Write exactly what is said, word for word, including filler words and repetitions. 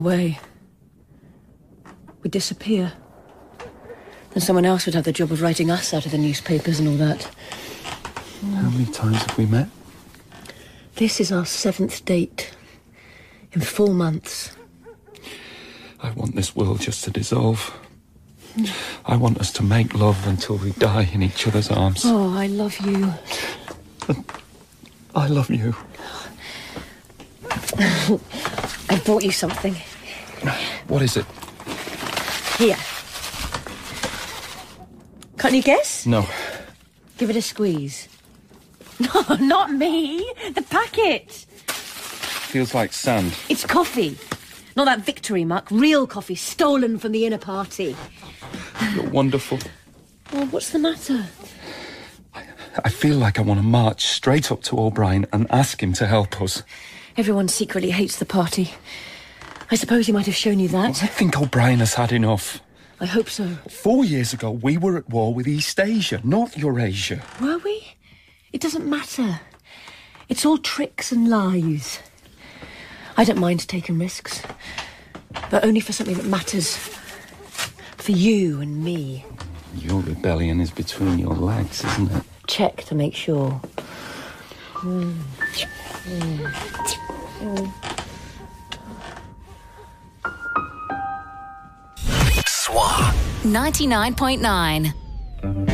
Way. We disappear. Then someone else would have the job of writing us out of the newspapers and all that. How many times have we met? This is our seventh date. In four months. I want this world just to dissolve. I want us to make love until we die in each other's arms. Oh, I love you. I love you. I brought you something. What is it? Here. Can't you guess? No. Give it a squeeze. No, not me. The packet. Feels like sand. It's coffee. Not that victory muck. Real coffee stolen from the inner party. You're wonderful. Oh, what's the matter? I, I feel like I want to march straight up to O'Brien and ask him to help us. Everyone secretly hates the party. I suppose he might have shown you that. Well, I think O'Brien has had enough. I hope so. Four years ago, we were at war with East Asia, not Eurasia. Were we? It doesn't matter. It's all tricks and lies. I don't mind taking risks, but only for something that matters. For you and me. Your rebellion is between your legs, isn't it? Check to make sure. Mm. Mm. Mm. S W A ninety-nine point nine.